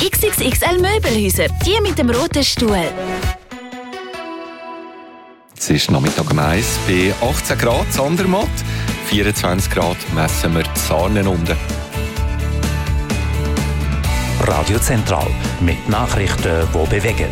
XXXL Möbelhäuser, die mit dem roten Stuhl. Es ist Nachmittag um 1 bei 18 Grad Sandermatt, 24 Grad messen wir die Sarnen unten. Radio Zentral mit Nachrichten, die bewegen.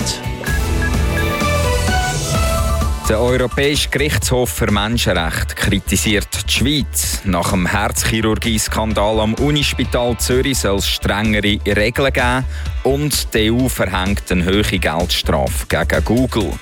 Der Europäische Gerichtshof für Menschenrechte kritisiert die Schweiz. Nach dem Herzchirurgie-Skandal am Unispital Zürich soll es strengere Regeln geben und die EU verhängt eine hohe Geldstrafe gegen Google.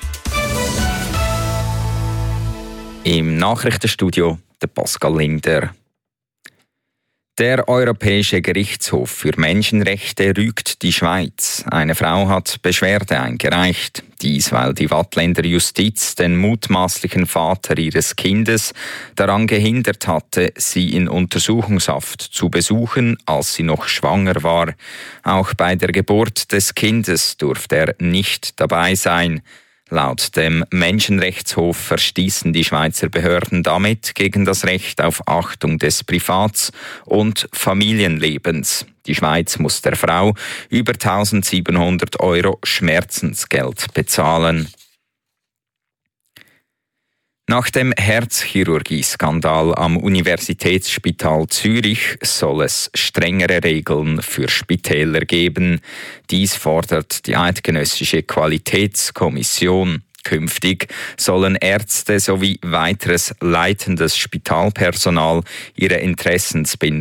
Im Nachrichtenstudio der Pascal Linder. Der Europäische Gerichtshof für Menschenrechte rügt die Schweiz. Eine Frau hat Beschwerde eingereicht. Dies, weil die Waadtländer Justiz den mutmaßlichen Vater ihres Kindes daran gehindert hatte, sie in Untersuchungshaft zu besuchen, als sie noch schwanger war. Auch bei der Geburt des Kindes durfte er nicht dabei sein. Laut dem Menschenrechtshof verstießen die Schweizer Behörden damit gegen das Recht auf Achtung des Privats- und Familienlebens. Die Schweiz muss der Frau über 1.700 € Schmerzensgeld bezahlen. Nach dem Herzchirurgie-Skandal am Universitätsspital Zürich soll es strengere Regeln für Spitäler geben. Dies fordert die Eidgenössische Qualitätskommission. Künftig sollen Ärzte sowie weiteres leitendes Spitalpersonal ihre Interessensbindung